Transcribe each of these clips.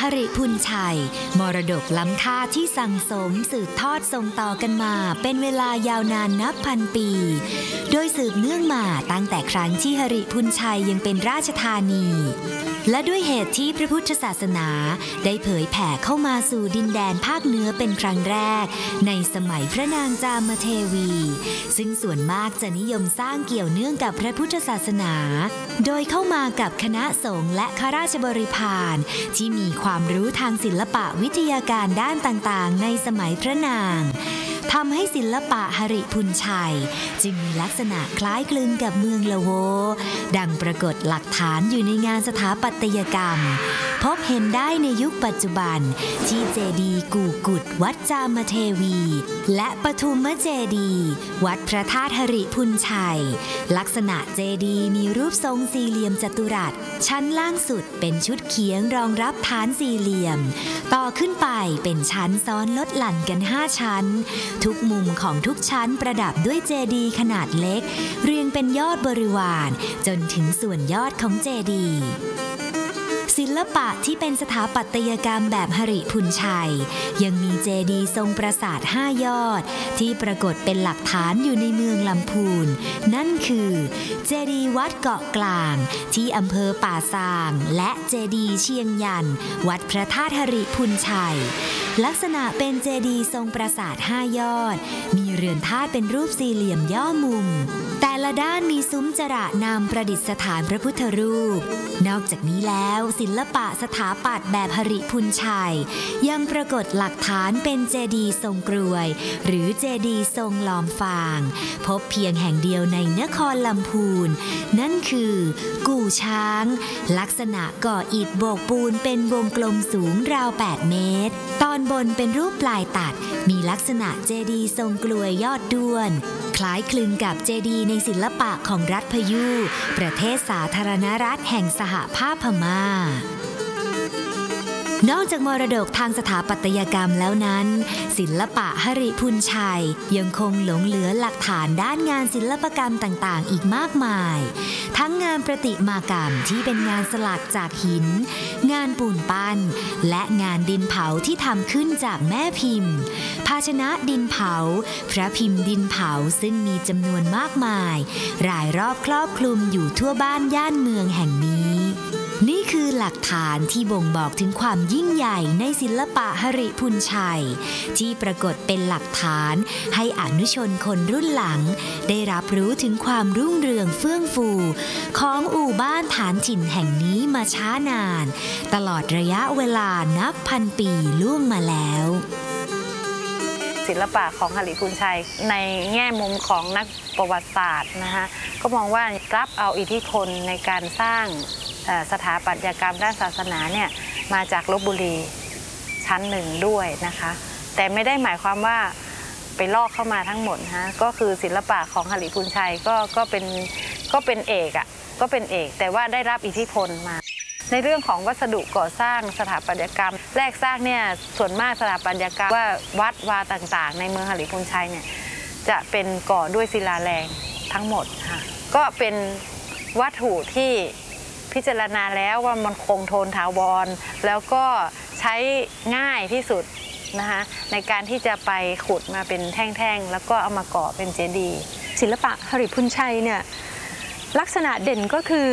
ริพุนชัยมรดกล้ำค่าที่สั่งสมสืบทอดส่งต่อกันมาเป็นเวลายาวนานนับพันปีโดยสืบเนื่องมาตั้งแต่ครั้งที่หริพุนชัยยังเป็นราชธานีและด้วยเหตุที่พระพุทธศาสนาได้เผยแผ่เข้ามาสู่ดินแดนภาคเหนือเป็นครั้งแรกในสมัยพระนางจามเทวีซึ่งส่วนมากจะนิยมสร้างเกี่ยวเนื่องกับพระพุทธศาสนาโดยเข้ามากับคณะสงฆ์และข้าราชบริพารที่มีความรู้ทางศิลปะวิทยาการด้านต่างๆในสมัยพระนางทำให้ศิลปะหริพุนชัยจึงมีลักษณะคล้ายคลึงกับเมืองละโวดังปรากฏหลักฐานอยู่ในงานสถาปัตยกรรมพบเห็นได้ในยุคปัจจุบันที่เจดีย์กู่กุดวัดจามเทวีและปทุมเจดีย์วัดพระธาตุหริพุนชัยลักษณะเจดีย์มีรูปทรงสี่เหลี่ยมจัตุรัสชั้นล่างสุดเป็นชุดเขียงรองรับฐานสี่เหลี่ยมต่อขึ้นไปเป็นชั้นซ้อนลดหลั่นกัน5ชั้นทุกมุมของทุกชั้นประดับด้วยเจดีย์ขนาดเล็กเรียงเป็นยอดบริวารจนถึงส่วนยอดของเจดีย์ศิลปะที่เป็นสถาปัตยกรรมแบบหริพุนชัยยังมีเจดีย์ทรงปราสาท5ยอดที่ปรากฏเป็นหลักฐานอยู่ในเมืองลำพูนนั่นคือเจดีย์วัดเกาะกลางที่อำเภอป่าซางและเจดีย์เชียงยันวัดพระธาตุหริพุนชัยลักษณะเป็นเจดีย์ทรงปราสาท5ยอดมีเรือนธาตุเป็นรูปสี่เหลี่ยมย่อมุมแต่ละด้านมีซุ้มจระนามประดิษฐานพระพุทธรูปนอกจากนี้แล้วศิลปะสถาปัตย์แบบหริพุนชัยยังปรากฏหลักฐานเป็นเจดีย์ทรงกรวยหรือเจดีย์ทรงล้อมฟางพบเพียงแห่งเดียวในนครลำพูนนั่นคือกู่ช้างลักษณะก่ออิฐโบกปูนเป็นวงกลมสูงราว8เมตรตอนบนเป็นรูปปลายตัดมีลักษณะเจดีย์ทรงกลวยยอดด้วนคล้ายคลึงกับเจดีย์ในศิลปะของรัฐพยูประเทศสาธารณรัฐแห่งสหภาพพม่านอกจากมรดกทางสถาปัตยกรรมแล้วนั้นศิลปะหริพุนชัยยังคงหลงเหลือหลักฐานด้านงานศิลปกรรมต่างๆอีกมากมายทั้งงานประติมากรรมที่เป็นงานสลักจากหินงานปูนปั้นและงานดินเผาที่ทำขึ้นจากแม่พิมพ์ภาชนะดินเผาพระพิมพ์ดินเผาซึ่งมีจำนวนมากมายรายรอบครอบคลุมอยู่ทั่วบ้านย่านเมืองแห่งนี้นี่คือหลักฐานที่บ่งบอกถึงความยิ่งใหญ่ในศิลปะหริพุนชัยที่ปรากฏเป็นหลักฐานให้อนุชนคนรุ่นหลังได้รับรู้ถึงความรุ่งเรืองเฟื่องฟูของอู่บ้านฐานถิ่นแห่งนี้มาช้านานตลอดระยะเวลานับพันปีล่วงมาแล้วศิลปะของหริพุนชัยในแง่มุมของนักประวัติศาสตร์นะคะก็มองว่ารับเอาอิทธิพลในการสร้างสถาปัตยกรรมด้านศาสนาเนี่ยมาจากลพบุรีชั้นหนึ่งด้วยนะคะแต่ไม่ได้หมายความว่าไปลอกเข้ามาทั้งหมดนะก็คือศิลปะของหริพุนชัยก็เป็นเอกอ่ะก็เป็นเอกแต่ว่าได้รับอิทธิพลมาในเรื่องของวัสดุก่อสร้างสถาปัตยกรรมแรกสร้างเนี่ยส่วนมากสถาปัตยกรรมว่าวัดวาต่างๆในเมืองหริพุนชัยเนี่ยจะเป็นก่อด้วยศิลาแรงทั้งหมดค่ะก็เป็นวัตถุที่พิจารณาแล้วว่ามันคงทนถาวรแล้วก็ใช้ง่ายที่สุดนะคะในการที่จะไปขุดมาเป็นแท่งๆแล้วก็เอามาก่อเป็นเจดีย์ศิลปะหริพุนชัยเนี่ยลักษณะเด่นก็คือ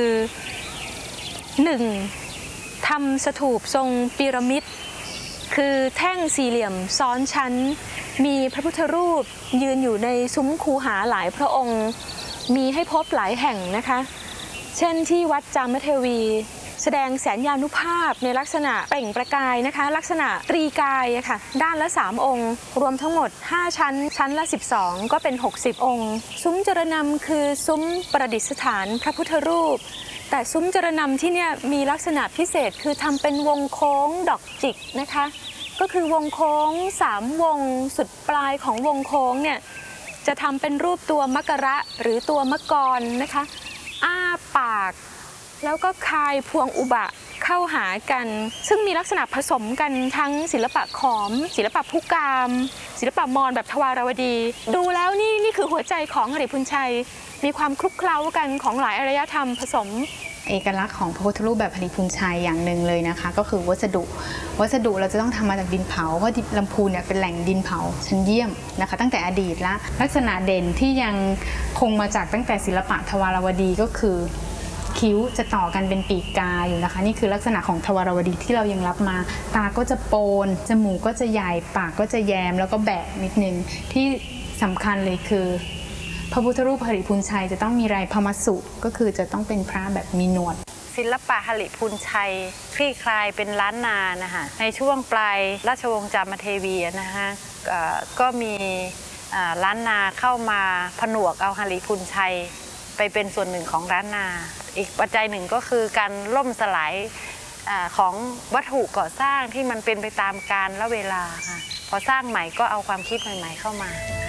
1. ทำสถูปทรงพีระมิดคือแท่งสี่เหลี่ยมซ้อนชั้นมีพระพุทธรูปยืนอยู่ในซุ้มคูหาหลายพระองค์มีให้พบหลายแห่งนะคะเช่นที่วัดจามเทวีแสดงแสนยานุภาพในลักษณะเปล่งประกายนะคะลักษณะตรีกายค่ะด้านละ3องค์รวมทั้งหมด5ชั้นชั้นละ12ก็เป็น60องค์ซุ้มจรณำคือซุ้มประดิษฐานพระพุทธรูปแต่ซุ้มจรณำที่เนี่ยมีลักษณะพิเศษคือทำเป็นวงโค้งดอกจิกนะคะก็คือวงโค้ง3วงสุดปลายของวงโค้งเนี่ยจะทำเป็นรูปตัวมกระหรือตัวมกรนะคะอ้าปากแล้วก็คายพวงอุบะเข้าหากันซึ่งมีลักษณะผสมกันทั้งศิลปะขอมศิลปะพุกามศิลปะมอญแบบทวารวดีดูแล้วนี่คือหัวใจของหริพุนชัยมีความคลุกเคล้ากันของหลายอารยธรรมผสมเอกลักษณ์ของพระพุทธรูปแบบหริพูนชัยอย่างหนึ่งเลยนะคะก็คือวัสดุเราจะต้องทำมาจากดินเผาเพราะลำพูนเนี่ยเป็นแหล่งดินเผาชั้นเยี่ยมนะคะตั้งแต่อดีตละลักษณะเด่นที่ยังคงมาจากตั้งแต่ศิลปะทวารวดีก็คือคิ้วจะต่อกันเป็นปีกกาอยู่นะคะนี่คือลักษณะของทวารวดีที่เรายังรับมาตาก็จะโปนจมูกก็จะใหญ่ปากก็จะแยมแล้วก็แบะนิดนึงที่สำคัญเลยคือพระพุทธรูปหริพูนชัยจะต้องมีลายพมัสสุก็คือจะต้องเป็นพระแบบมีหนวดศิลปะหริพูนชัยคลี่คลายเป็นล้านนานะคะในช่วงปลายราชวงศ์จามเทวีนะคะก็มีล้านนาเข้ามาผนวกเอาหริพูนชัยไปเป็นส่วนหนึ่งของล้านนาอีกปัจจัยหนึ่งก็คือการล่มสลายของวัตถุก่อสร้างที่มันเป็นไปตามกาลและเวลาค่ะพอสร้างใหม่ก็เอาความคิดใหม่ๆเข้ามา